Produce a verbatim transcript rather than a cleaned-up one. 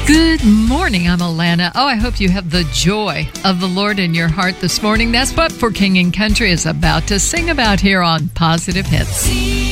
Good morning, I'm Alana. Oh, I hope you have the joy of the Lord in your heart this morning. That's what For King and Country is about to sing about here on Positive Hits.